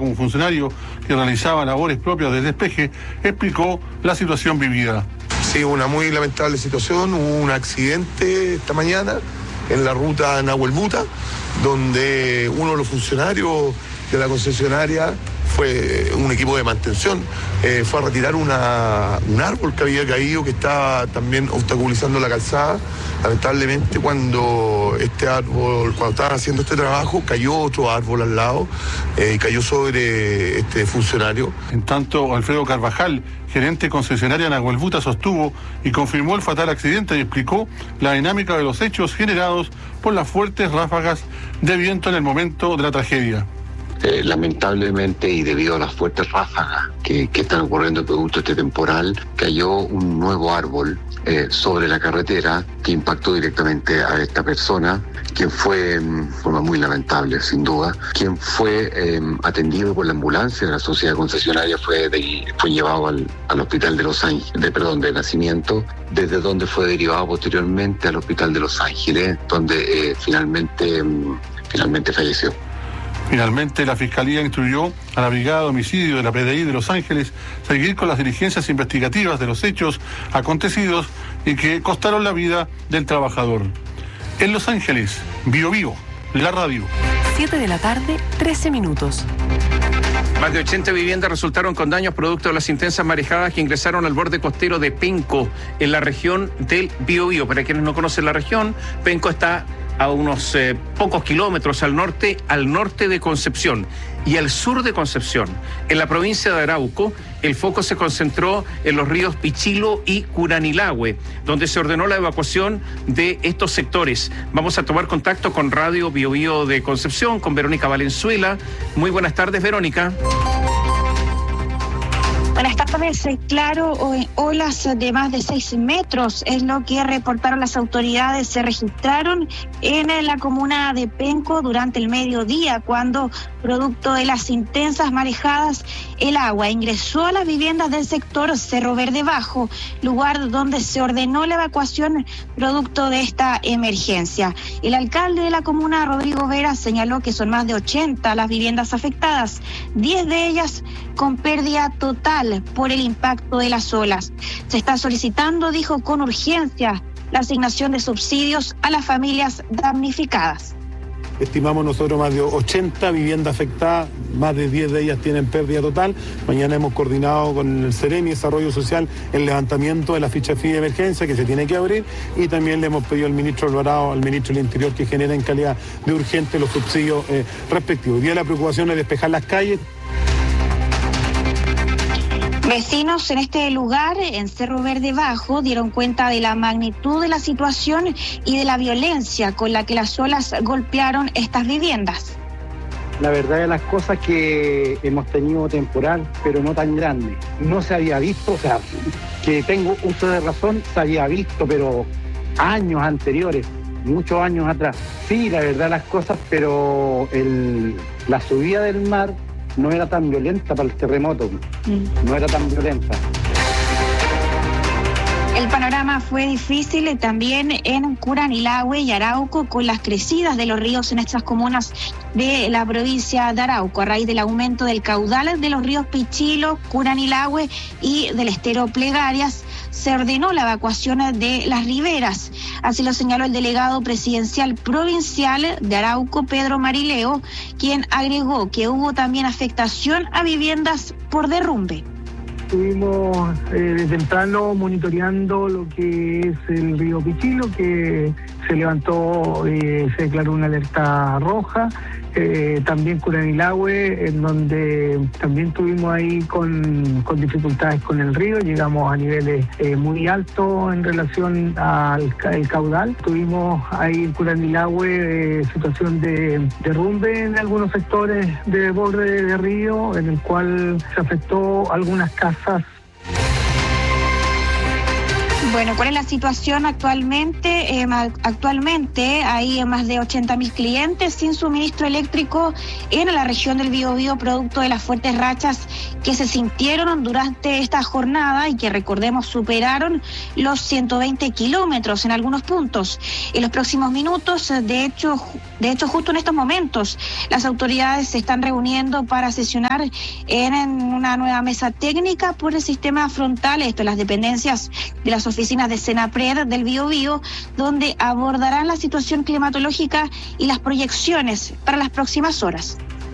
un funcionario que realizaba labores propias del despeje, explicó la situación vivida. Sí, una muy lamentable situación. Hubo un accidente esta mañana en la ruta Nahuel Buta, donde uno de los funcionarios de la concesionaria, fue un equipo de mantención, fue a retirar un árbol que había caído, que estaba también obstaculizando la calzada. Lamentablemente, cuando estaban haciendo este trabajo, cayó otro árbol al lado y cayó sobre este funcionario. En tanto, Alfredo Carvajal, gerente concesionaria Nahuel Buta, sostuvo y confirmó el fatal accidente y explicó la dinámica de los hechos generados por las fuertes ráfagas de viento en el momento de la tragedia. Lamentablemente, y debido a las fuertes ráfagas que están ocurriendo producto de este temporal, cayó un nuevo árbol sobre la carretera que impactó directamente a esta persona, quien fue, de forma muy lamentable sin duda, quien fue atendido por la ambulancia de la sociedad concesionaria, fue llevado al hospital de Los Ángeles, de Nacimiento, desde donde fue derivado posteriormente al hospital de Los Ángeles, donde finalmente falleció. Finalmente, la Fiscalía instruyó a la Brigada de Homicidio de la PDI de Los Ángeles seguir con las diligencias investigativas de los hechos acontecidos y que costaron la vida del trabajador. En Los Ángeles, Bio Bio, la radio. 7:13 p.m. Más de 80 viviendas resultaron con daños producto de las intensas marejadas que ingresaron al borde costero de Penco, en la región del Biobío. Para quienes no conocen la región, Penco está a unos pocos kilómetros al norte de Concepción y al sur de Concepción. En la provincia de Arauco, el foco se concentró en los ríos Pichilo y Curanilahue, donde se ordenó la evacuación de estos sectores. Vamos a tomar contacto con Radio Biobío de Concepción, con Verónica Valenzuela. Muy buenas tardes, Verónica. Buenas tardes, claro, olas de más de 6 metros es lo que reportaron las autoridades. Se registraron en la comuna de Penco durante el mediodía, cuando, producto de las intensas marejadas, el agua ingresó a las viviendas del sector Cerro Verde Bajo, lugar donde se ordenó la evacuación producto de esta emergencia. El alcalde de la comuna, Rodrigo Vera, señaló que son más de 80 las viviendas afectadas, 10 de ellas con pérdida total por el impacto de las olas. Se está solicitando, dijo, con urgencia la asignación de subsidios a las familias damnificadas. Estimamos nosotros más de 80 viviendas afectadas, más de 10 de ellas tienen pérdida total. Mañana hemos coordinado con el Ceremi Desarrollo Social el levantamiento de la ficha FI de emergencia que se tiene que abrir, y también le hemos pedido al ministro Alvarado, al ministro del Interior, que genera en calidad de urgente los subsidios respectivos. Hoy día la preocupación es despejar las calles. Vecinos en este lugar, en Cerro Verde Bajo, dieron cuenta de la magnitud de la situación y de la violencia con la que las olas golpearon estas viviendas. La verdad de las cosas que hemos tenido temporal, pero no tan grande. No se había visto, o sea, que tengo uso de razón, se había visto, pero años anteriores, muchos años atrás. Sí, la verdad de las cosas, pero la subida del mar no era tan violenta para el terremoto, no era tan violenta. El panorama fue difícil también en Curanilahue y Arauco, con las crecidas de los ríos en estas comunas de la provincia de Arauco, a raíz del aumento del caudal de los ríos Pichilo, Curanilahue y del estero Plegarias. Se ordenó la evacuación de las riberas. Así lo señaló el delegado presidencial provincial de Arauco, Pedro Marileo, quien agregó que hubo también afectación a viviendas por derrumbe. Estuvimos de temprano monitoreando lo que es el río Pichilo, que se levantó, se declaró una alerta roja. También Curanilahue, en donde también estuvimos ahí con dificultades con el río, llegamos a niveles muy altos en relación al caudal. Tuvimos ahí en Curanilahue situación de derrumbe en algunos sectores de borde de río, en el cual se afectó algunas casas. Bueno, ¿cuál es la situación actualmente? Actualmente hay más de 80.000 clientes sin suministro eléctrico en la región del Biobío, producto de las fuertes rachas que se sintieron durante esta jornada y que, recordemos, superaron los 120 kilómetros en algunos puntos. En los próximos minutos, de hecho, justo en estos momentos, las autoridades se están reuniendo para sesionar en una nueva mesa técnica por el sistema frontal, esto en las dependencias de las oficinas de Senapred del Biobío, donde abordarán la situación climatológica y las proyecciones para las próximas horas.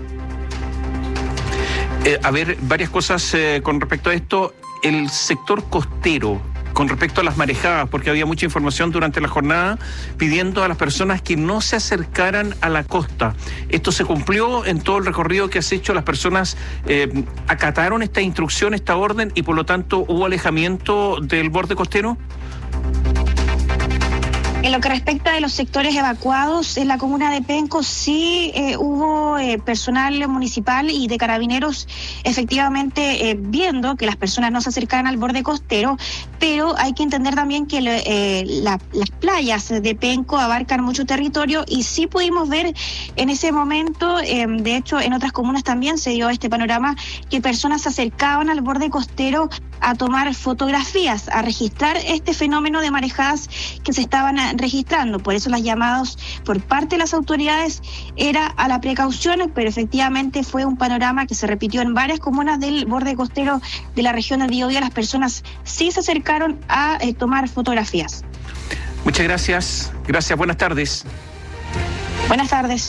Varias cosas con respecto a esto. El sector costero, con respecto a las marejadas, porque había mucha información durante la jornada pidiendo a las personas que no se acercaran a la costa. ¿Esto se cumplió en todo el recorrido que has hecho? ¿Las personas acataron esta instrucción, esta orden, y por lo tanto hubo alejamiento del borde costero? En lo que respecta de los sectores evacuados, en la comuna de Penco sí hubo personal municipal y de carabineros efectivamente viendo que las personas no se acercaran al borde costero, pero hay que entender también que las playas de Penco abarcan mucho territorio y sí pudimos ver en ese momento, de hecho en otras comunas también se dio este panorama, que personas se acercaban al borde costero a tomar fotografías, a registrar este fenómeno de marejadas que se estaban registrando. Por eso los llamados por parte de las autoridades era a la precaución, pero efectivamente fue un panorama que se repitió en varias comunas del borde costero de la región del Biobío. Las personas sí se acercaron a tomar fotografías. Muchas gracias. Gracias, buenas tardes. Buenas tardes.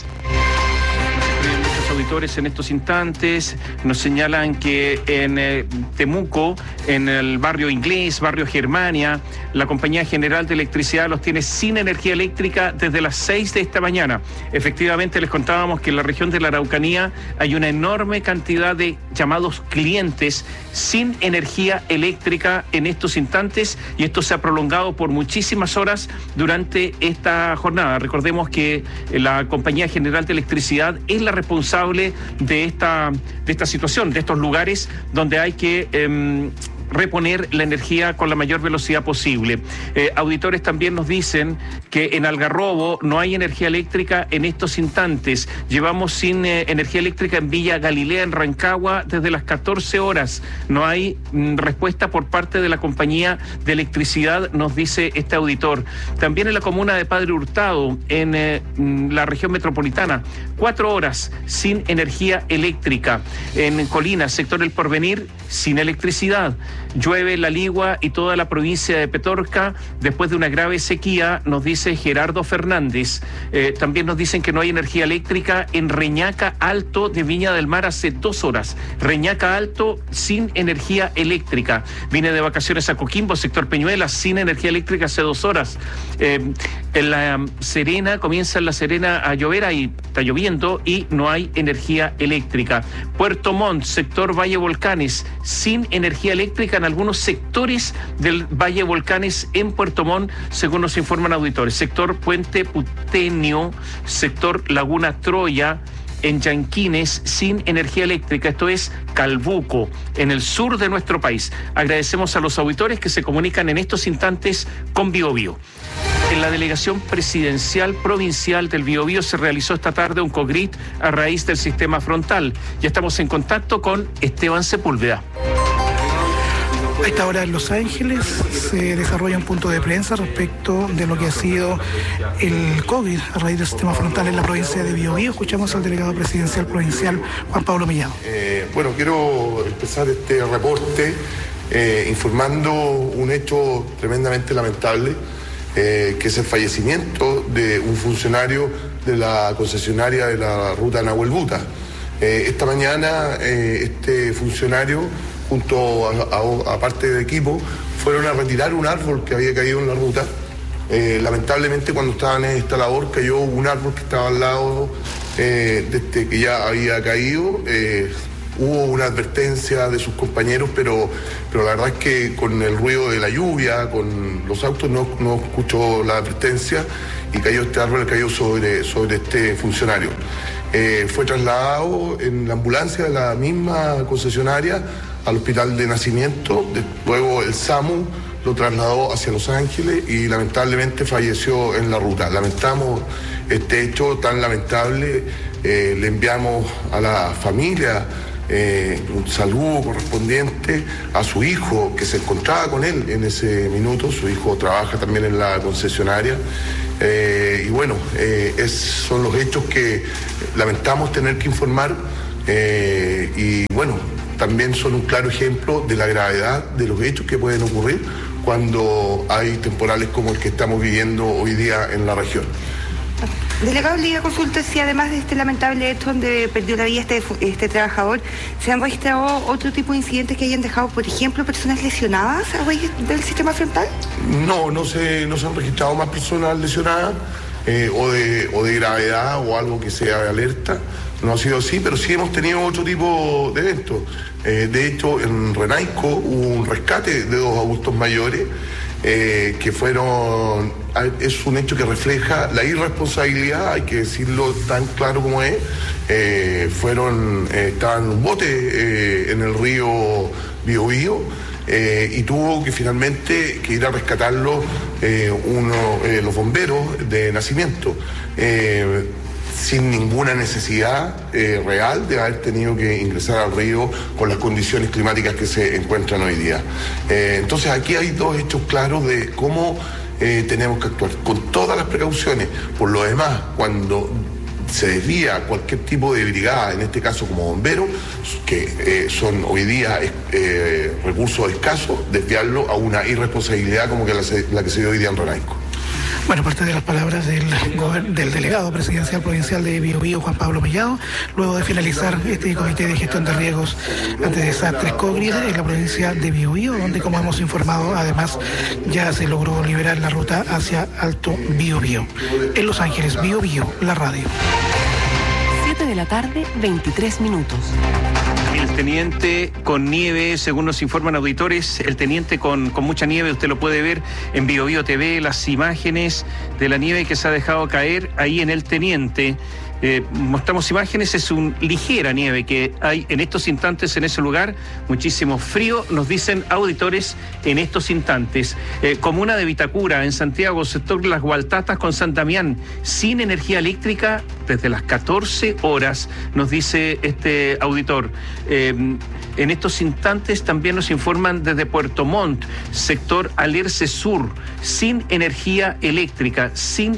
Auditores en estos instantes nos señalan que en Temuco, en el barrio Inglés, barrio Germania, la Compañía General de Electricidad los tiene sin energía eléctrica desde las 6 de esta mañana. Efectivamente, les contábamos que en la región de la Araucanía hay una enorme cantidad de llamados clientes sin energía eléctrica en estos instantes, y esto se ha prolongado por muchísimas horas durante esta jornada. Recordemos que la Compañía General de Electricidad es la responsable de esta situación, de estos lugares donde hay que reponer la energía con la mayor velocidad posible. Auditores también nos dicen que en Algarrobo no hay energía eléctrica en estos instantes. Llevamos sin energía eléctrica en Villa Galilea, en Rancagua, desde las 14 horas. No hay respuesta por parte de la Compañía de Electricidad, nos dice este auditor. También en la comuna de Padre Hurtado, en la región metropolitana, 4 horas sin energía eléctrica. En Colina, sector El Porvenir, sin electricidad. Llueve La Ligua y toda la provincia de Petorca después de una grave sequía, nos dice Gerardo Fernández. También nos dicen que no hay energía eléctrica en Reñaca Alto de Viña del Mar hace 2 horas. Reñaca Alto sin energía eléctrica. Vine de vacaciones a Coquimbo, sector Peñuelas, sin energía eléctrica hace 2 horas. En La Serena, comienza en La Serena a llover, ahí está lloviendo y no hay energía eléctrica. Puerto Montt, sector Valle Volcanes, sin energía eléctrica en algunos sectores del Valle Volcanes en Puerto Montt, según nos informan auditores. Sector Puente Putenio, sector Laguna Troya, en Yanquines, sin energía eléctrica. Esto es Calbuco, en el sur de nuestro país. Agradecemos a los auditores que se comunican en estos instantes con Biobío. En la delegación presidencial provincial del Biobío se realizó esta tarde un COGRIT a raíz del sistema frontal. Ya estamos en contacto con Esteban Sepúlveda. A esta hora en Los Ángeles se desarrolla un punto de prensa respecto de lo que ha sido el COVID a raíz del sistema frontal en la provincia de Biobío. Escuchamos al delegado presidencial provincial, Juan Pablo Mellado. Bueno, quiero empezar este reporte informando un hecho tremendamente lamentable, que es el fallecimiento de un funcionario de la concesionaria de la ruta Nahuel Buta. Esta mañana este funcionario, junto a parte del equipo, fueron a retirar un árbol que había caído en la ruta. Lamentablemente, cuando estaban en esta labor, cayó un árbol que estaba al lado de este que ya había caído. Hubo una advertencia de sus compañeros, pero la verdad es que con el ruido de la lluvia, con los autos, no escuchó la advertencia y cayó este árbol, cayó sobre este funcionario. Fue trasladado en la ambulancia de la misma concesionaria al hospital de nacimiento. Luego el SAMU lo trasladó hacia Los Ángeles y lamentablemente falleció en la ruta. Lamentamos este hecho tan lamentable, le enviamos a la familia un saludo correspondiente a su hijo que se encontraba con él en ese minuto. Su hijo trabaja también en la concesionaria y bueno, son los hechos que lamentamos tener que informar y bueno, también son un claro ejemplo de la gravedad de los hechos que pueden ocurrir cuando hay temporales como el que estamos viviendo hoy día en la región. Delegado, le iba a consultar si además de este lamentable hecho donde perdió la vida este trabajador, ¿se han registrado otro tipo de incidentes que hayan dejado, por ejemplo, personas lesionadas a raíz del sistema frontal? No se han registrado más personas lesionadas o de gravedad o algo que sea de alerta. No ha sido así, pero sí hemos tenido otro tipo de eventos. De hecho, en Renaico hubo un rescate de 2 adultos mayores que fueron... Es un hecho que refleja la irresponsabilidad, hay que decirlo tan claro como es. Estaban en un bote en el río Biobío y tuvo que finalmente ir a rescatarlo los bomberos de Nacimiento. Sin ninguna necesidad real de haber tenido que ingresar al río con las condiciones climáticas que se encuentran hoy día. Entonces aquí hay 2 hechos claros de cómo tenemos que actuar con todas las precauciones. Por lo demás, cuando se desvía cualquier tipo de brigada, en este caso como bomberos, que son hoy día recursos escasos, desviarlo a una irresponsabilidad como que la que se dio hoy día en Renaico. Bueno, parte de las palabras del delegado presidencial provincial de Biobío, Juan Pablo Mellado, luego de finalizar este comité de gestión de riesgos ante desastres COVID en la provincia de Biobío, donde, como hemos informado, además ya se logró liberar la ruta hacia Alto Biobío. En Los Ángeles, Biobío, la radio. 7 de la tarde, 23 minutos. El teniente con nieve, según nos informan auditores, el teniente con mucha nieve, usted lo puede ver en Biobío TV, las imágenes de la nieve que se ha dejado caer ahí en el teniente. Mostramos imágenes, es una ligera nieve que hay en estos instantes en ese lugar, muchísimo frío, nos dicen auditores en estos instantes. Comuna de Vitacura, en Santiago, sector Las Gualtatas con San Damián, sin energía eléctrica desde las 14 horas, nos dice este auditor. En estos instantes también nos informan desde Puerto Montt, sector Alerce Sur, sin energía eléctrica.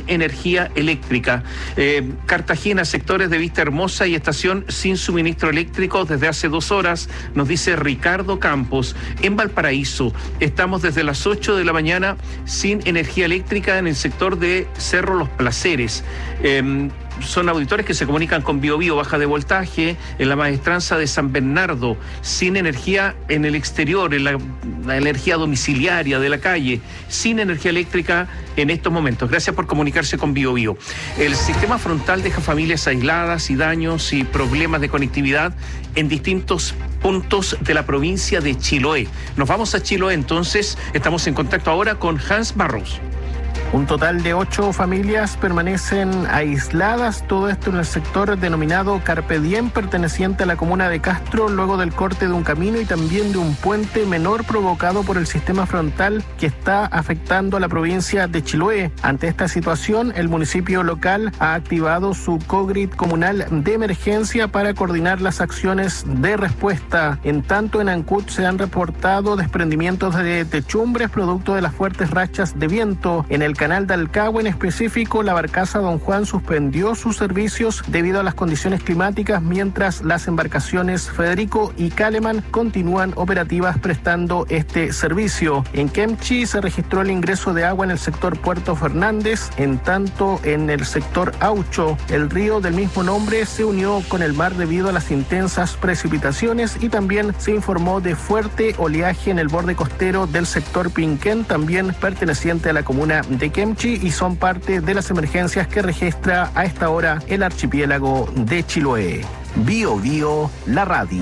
Cartagena, sectores de Vista Hermosa y Estación sin suministro eléctrico desde hace 2 horas, nos dice Ricardo Campos. En Valparaíso estamos desde las 8 de la mañana sin energía eléctrica en el sector de Cerro Los Placeres. Son auditores que se comunican con Biobío, baja de voltaje, en la maestranza de San Bernardo, sin energía en el exterior, en la energía domiciliaria de la calle, sin energía eléctrica en estos momentos. Gracias por comunicarse con Biobío. El sistema frontal deja familias aisladas y daños y problemas de conectividad en distintos puntos de la provincia de Chiloé. Nos vamos a Chiloé, entonces estamos en contacto ahora con Hans Barros. Un total de 8 familias permanecen aisladas, todo esto en el sector denominado Carpe Diem, perteneciente a la comuna de Castro, luego del corte de un camino y también de un puente menor provocado por el sistema frontal que está afectando a la provincia de Chiloé. Ante esta situación, el municipio local ha activado su COGRID comunal de emergencia para coordinar las acciones de respuesta. En tanto, en Ancud se han reportado desprendimientos de techumbres producto de las fuertes rachas de viento. En el canal de Alcagüe, en específico, la barcaza Don Juan suspendió sus servicios debido a las condiciones climáticas, mientras las embarcaciones Federico y Caleman continúan operativas prestando este servicio. En Kemchi se registró el ingreso de agua en el sector Puerto Fernández, en tanto en el sector Aucho, el río del mismo nombre se unió con el mar debido a las intensas precipitaciones y también se informó de fuerte oleaje en el borde costero del sector Pinquén, también perteneciente a la comuna de Kemchi, y son parte de las emergencias que registra a esta hora el archipiélago de Chiloé. Biobío, la radio.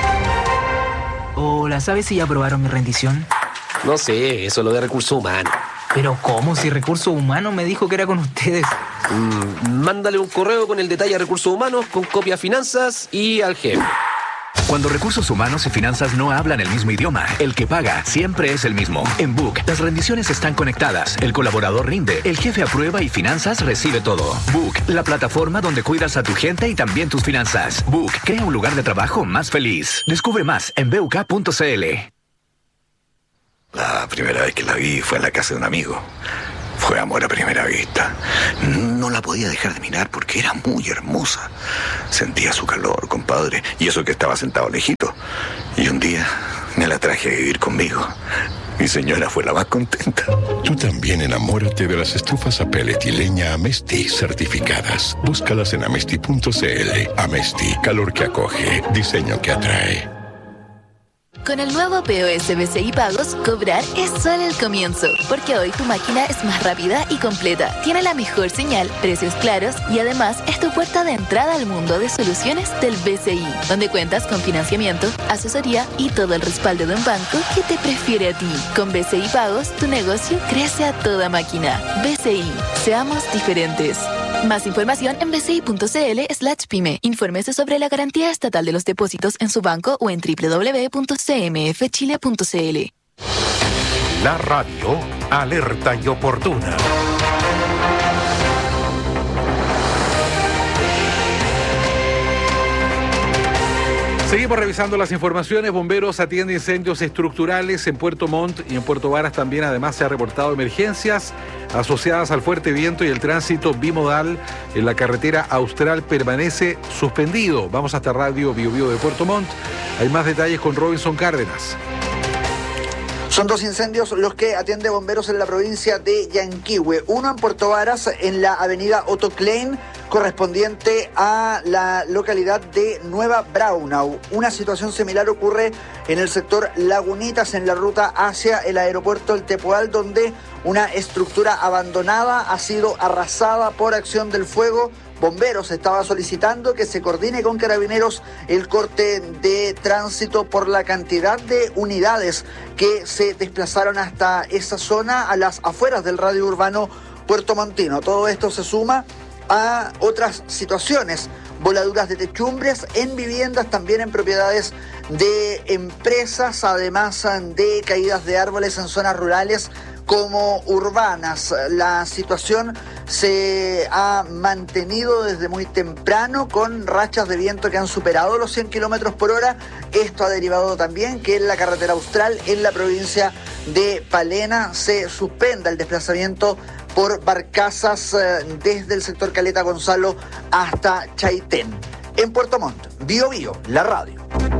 Hola, ¿sabes si ya aprobaron mi rendición? No sé, eso es lo de recursos humanos. ¿Pero cómo? Si recursos humanos me dijo que era con ustedes. Mándale un correo con el detalle a recursos humanos, con copia a finanzas y al jefe. Cuando recursos humanos y finanzas no hablan el mismo idioma, el que paga siempre es el mismo. En Book, las rendiciones están conectadas, el colaborador rinde, el jefe aprueba y finanzas recibe todo. Book, la plataforma donde cuidas a tu gente y también tus finanzas. Book, crea un lugar de trabajo más feliz. Descubre más en BUK.cl. La primera vez que la vi fue en la casa de un amigo. Fue amor a primera vista. No la podía dejar de mirar porque era muy hermosa. Sentía su calor, compadre, y eso que estaba sentado lejito. Y un día me la traje a vivir conmigo. Mi señora fue la más contenta. Tú también enamórate de las estufas a pellet y leña Amesti certificadas. Búscalas en amesti.cl. Amesti, calor que acoge, diseño que atrae. Con el nuevo POS BCI Pagos, cobrar es solo el comienzo, porque hoy tu máquina es más rápida y completa, tiene la mejor señal, precios claros y además es tu puerta de entrada al mundo de soluciones del BCI, donde cuentas con financiamiento, asesoría y todo el respaldo de un banco que te prefiere a ti. Con BCI Pagos, tu negocio crece a toda máquina. BCI, seamos diferentes. Más información en bci.cl/pyme. Infórmese sobre la garantía estatal de los depósitos en su banco o en www.cmfchile.cl. La radio, alerta y oportuna. Seguimos revisando las informaciones. Bomberos atiende incendios estructurales en Puerto Montt y en Puerto Varas también. Además, se ha reportado emergencias asociadas al fuerte viento y el tránsito bimodal en la carretera austral permanece suspendido. Vamos hasta Radio Bio Bio de Puerto Montt. Hay más detalles con Robinson Cárdenas. Son 2 incendios los que atiende Bomberos en la provincia de Yanquihue. Uno en Puerto Varas, en la avenida Otto Klein, correspondiente a la localidad de Nueva Braunau. Una situación similar ocurre en el sector Lagunitas, en la ruta hacia el aeropuerto El Tepual, donde una estructura abandonada ha sido arrasada por acción del fuego. Bomberos estaba solicitando que se coordine con Carabineros el corte de tránsito por la cantidad de unidades que se desplazaron hasta esa zona a las afueras del radio urbano puertomontino. Todo esto se suma a otras situaciones, voladuras de techumbres en viviendas, también en propiedades de empresas, además de caídas de árboles en zonas rurales como urbanas. La situación se ha mantenido desde muy temprano con rachas de viento que han superado los 100 kilómetros por hora. Esto ha derivado también que en la carretera austral, en la provincia de Palena, se suspenda el desplazamiento por barcazas desde el sector Caleta Gonzalo hasta Chaitén. En Puerto Montt, Bio Bio, la radio.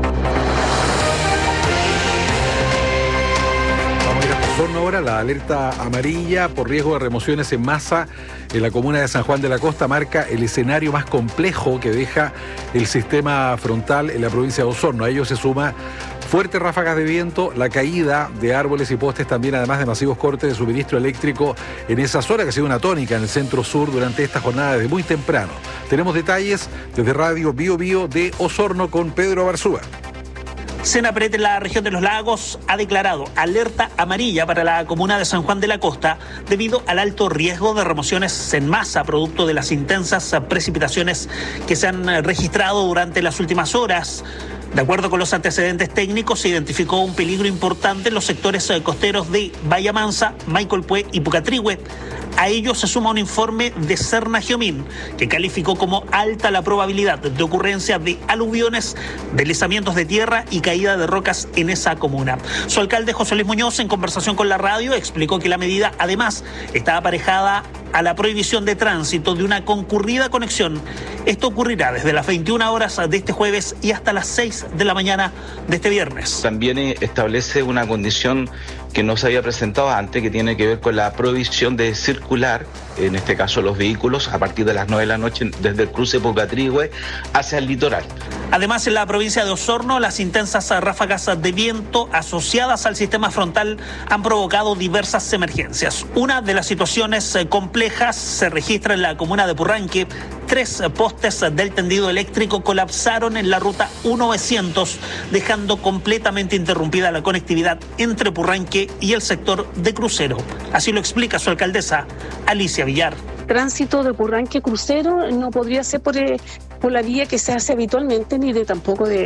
Vamos a ir hasta Osorno ahora. La alerta amarilla por riesgo de remociones en masa en la comuna de San Juan de la Costa marca el escenario más complejo que deja el sistema frontal en la provincia de Osorno. A ello se suma fuertes ráfagas de viento, la caída de árboles y postes también, además de masivos cortes de suministro eléctrico en esa zona que ha sido una tónica en el centro sur durante esta jornada desde muy temprano. Tenemos detalles desde Radio Bio Bio de Osorno con Pedro Barzúa. Senapred en la región de los lagos ha declarado alerta amarilla para la comuna de San Juan de la Costa debido al alto riesgo de remociones en masa producto de las intensas precipitaciones que se han registrado durante las últimas horas. De acuerdo con los antecedentes técnicos, se identificó un peligro importante en los sectores costeros de Bahía Mansa, Maicolpué y Pucatrihue. A ello se suma un informe de Serna Giomín, que calificó como alta la probabilidad de ocurrencia de aluviones, deslizamientos de tierra y caída de rocas en esa comuna. Su alcalde José Luis Muñoz, en conversación con la radio, explicó que la medida además está aparejada a la prohibición de tránsito de una concurrida conexión. Esto ocurrirá desde las 21 horas de este jueves y hasta las 6 de la mañana de este viernes. También establece una condición que no se había presentado antes, que tiene que ver con la prohibición de circular, en este caso los vehículos, a partir de las 9 de la noche desde el cruce Pucatrihue hacia el litoral. Además, en la provincia de Osorno, las intensas ráfagas de viento asociadas al sistema frontal han provocado diversas emergencias. Una de las situaciones complejas se registra en la comuna de Purranque. 3 postes del tendido eléctrico colapsaron en la ruta 1900, dejando completamente interrumpida la conectividad entre Purranque y el sector de Crucero. Así lo explica su alcaldesa, Alicia Villar. Tránsito de Purranque Crucero no podría ser por la vía que se hace habitualmente, ni tampoco de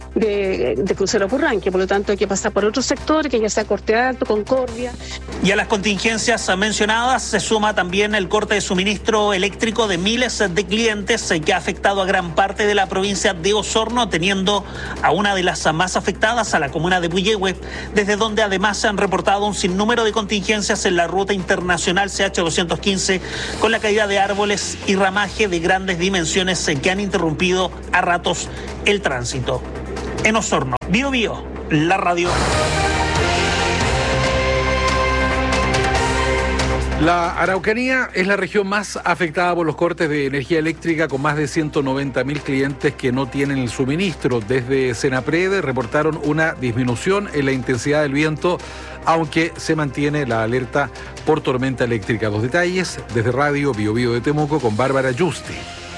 de crucero Purranque. Por lo tanto, hay que pasar por otro sector, que ya sea Corte Alto, Concordia. Y a las contingencias mencionadas se suma también el corte de suministro eléctrico de miles de clientes que ha afectado a gran parte de la provincia de Osorno, teniendo a una de las más afectadas, a la comuna de Puyehue, desde donde además se han reportado un sinnúmero de contingencias en la ruta internacional CH215, con la caída de árboles y ramaje de grandes dimensiones que han interrumpido a ratos el tránsito. En Osorno, Bío Bío, la radio. La Araucanía es la región más afectada por los cortes de energía eléctrica, con más de 190.000 clientes que no tienen el suministro. Desde Senapred reportaron una disminución en la intensidad del viento, aunque se mantiene la alerta por tormenta eléctrica. Los detalles desde Radio Bío Bío de Temuco con Bárbara Yuste.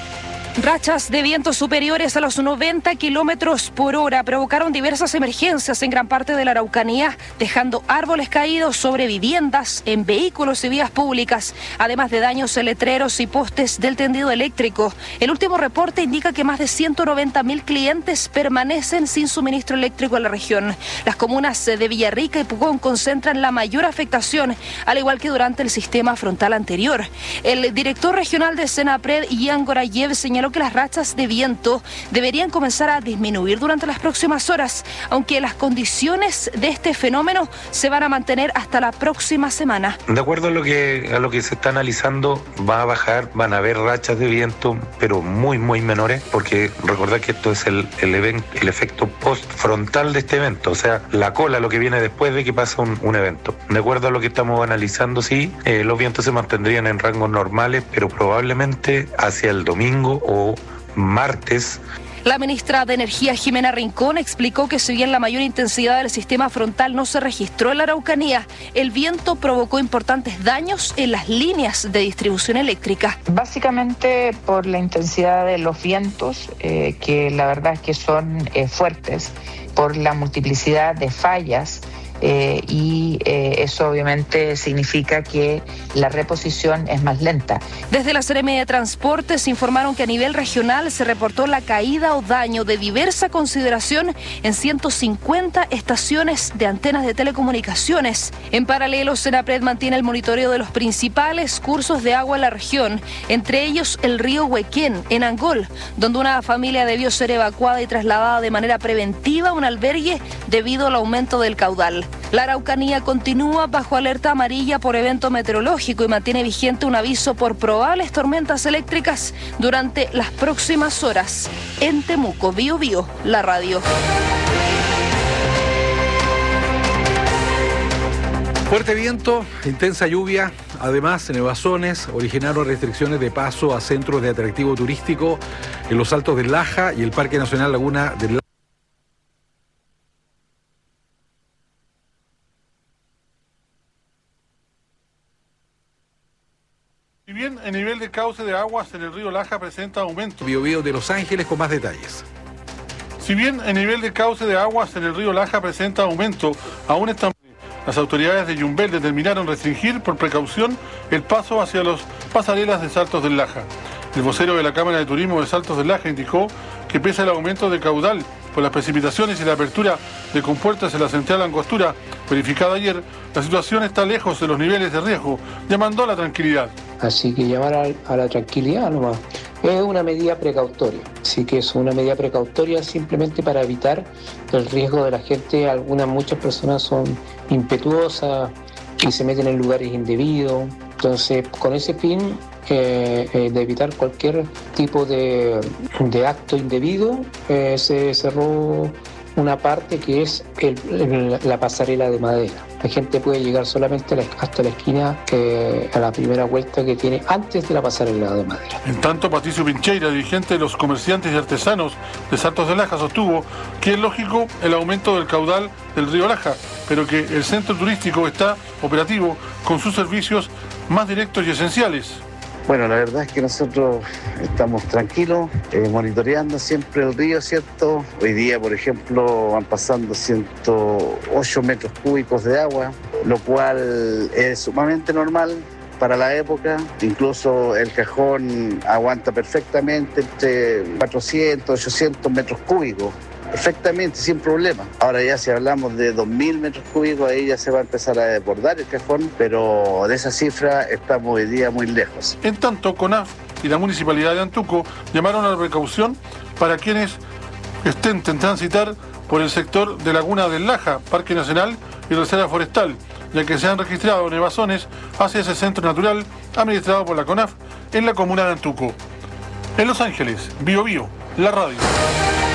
Rachas de vientos superiores a los 90 kilómetros por hora provocaron diversas emergencias en gran parte de la Araucanía, dejando árboles caídos sobre viviendas, en vehículos y vías públicas, además de daños en letreros y postes del tendido eléctrico. El último reporte indica que más de 190.000 clientes permanecen sin suministro eléctrico en la región. Las comunas de Villarrica y Pucón concentran la mayor afectación, al igual que durante el sistema frontal anterior. El director regional de Senapred, Ian Gorayev, señaló que las rachas de viento deberían comenzar a disminuir durante las próximas horas, aunque las condiciones de este fenómeno se van a mantener hasta la próxima semana. De acuerdo a lo que se está analizando, va a bajar, van a haber rachas de viento, pero muy menores, porque recordad que esto es el efecto post-frontal de este evento, o sea, la cola, lo que viene después de que pasa un evento. De acuerdo a lo que estamos analizando, sí, los vientos se mantendrían en rangos normales, pero probablemente hacia el domingo o martes. La ministra de Energía, Jimena Rincón, explicó que si bien la mayor intensidad del sistema frontal no se registró en la Araucanía, el viento provocó importantes daños en las líneas de distribución eléctrica. Básicamente por la intensidad de los vientos, que la verdad es que son fuertes, por la multiplicidad de fallas, y eso obviamente significa que la reposición es más lenta. Desde la Seremi de Transportes informaron que a nivel regional se reportó la caída o daño de diversa consideración en 150 estaciones de antenas de telecomunicaciones. En paralelo, Senapred mantiene el monitoreo de los principales cursos de agua en la región, entre ellos el río Huequén, en Angol, donde una familia debió ser evacuada y trasladada de manera preventiva a un albergue debido al aumento del caudal. La Araucanía continúa bajo alerta amarilla por evento meteorológico y mantiene vigente un aviso por probables tormentas eléctricas durante las próximas horas. En Temuco, Bío Bío, la radio. Fuerte viento, intensa lluvia, además nevazones originaron restricciones de paso a centros de atractivo turístico en los Altos del Laja y el Parque Nacional Laguna del Laja. Si bien el nivel de cauce de aguas en el río Laja presenta aumento. Bío Bío de Los Ángeles con más detalles. Si bien el nivel de cauce de aguas en el río Laja presenta aumento, aún están... Las autoridades de Yumbel determinaron restringir por precaución el paso hacia las pasarelas de Saltos del Laja. El vocero de la Cámara de Turismo de Saltos del Laja indicó que pese al aumento de caudal por las precipitaciones y la apertura de compuertas en la central Angostura verificada ayer, la situación está lejos de los niveles de riesgo, llamando a la tranquilidad. Así que llamar a la tranquilidad nomás. Es una medida precautoria, así que es una medida precautoria simplemente para evitar el riesgo de la gente. Muchas personas son impetuosas y se meten en lugares indebidos. Entonces, con ese fin de evitar cualquier tipo de acto indebido, se cerró una parte que es la pasarela de madera. La gente puede llegar solamente hasta la esquina, a la primera vuelta que tiene antes de la pasarela de madera. En tanto, Patricio Pincheira, dirigente de los comerciantes y artesanos de Saltos del Laja, sostuvo que es lógico el aumento del caudal del río Laja, pero que el centro turístico está operativo con sus servicios más directos y esenciales. Bueno, la verdad es que nosotros estamos tranquilos, monitoreando siempre el río, ¿cierto? Hoy día, por ejemplo, van pasando 108 metros cúbicos de agua, lo cual es sumamente normal para la época. Incluso el cajón aguanta perfectamente entre 400, 800 metros cúbicos. Perfectamente, sin problema. Ahora ya si hablamos de 2.000 metros cúbicos, ahí ya se va a empezar a desbordar el cajón, pero de esa cifra estamos hoy día muy lejos. En tanto, CONAF y la Municipalidad de Antuco llamaron a la precaución para quienes estén en transitar por el sector de Laguna del Laja, Parque Nacional y Reserva Forestal, ya que se han registrado nevazones hacia ese centro natural administrado por la CONAF en la comuna de Antuco. En Los Ángeles, Bio Bio, la radio.